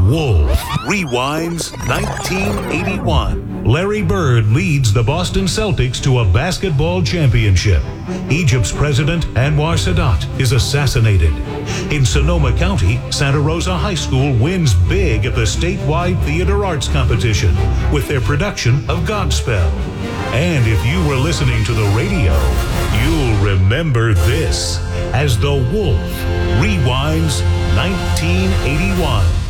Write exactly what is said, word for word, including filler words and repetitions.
Wolf rewinds nineteen eighty-one. Larry Bird leads the Boston Celtics to a basketball championship. Egypt's president, Anwar Sadat, is assassinated. In Sonoma County, Santa Rosa High School wins big at the statewide theater arts competition with their production of Godspell. And if you were listening to the radio, you'll remember this as the Wolf rewinds nineteen eighty-one.